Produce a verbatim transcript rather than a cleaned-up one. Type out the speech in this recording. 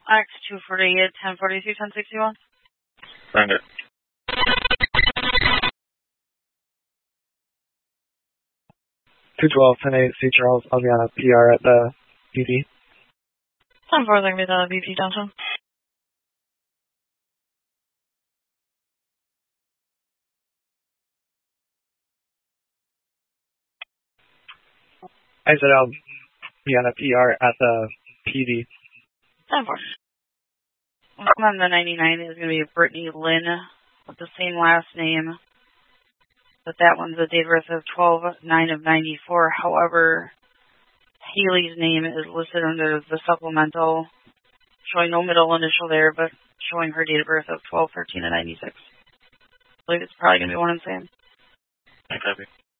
X two forty-eight, ten forty-two, ten sixty-one. Send it. two twelve, ten eight, C. Charles, Eliana, P R at the B D. ten four, they're going to be the B P downtown. I said I'll be on a P R at the P D. ten four. On the ninety-nine is going to be Brittany Lynn with the same last name. But that one's a date of birth of twelve nine of ninety-four. However, Haley's name is listed under the supplemental, showing no middle initial there, but showing her date of birth of twelve thirteen of ninety-six. I believe it's probably going to be one and the same. I copy.